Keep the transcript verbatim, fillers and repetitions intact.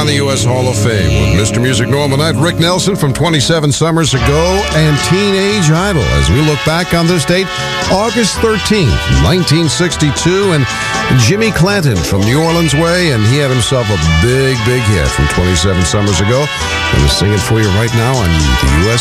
on the U S Hall of Fame with Mister Music Normal Night, Rick Nelson from twenty-seven summers ago, and Teenage Idol as we look back on this date, August thirteenth, nineteen sixty-two, and Jimmy Clanton from New Orleans way, and he had himself a big, big hit from twenty-seven summers ago. I'm going to sing it for you right now on the U S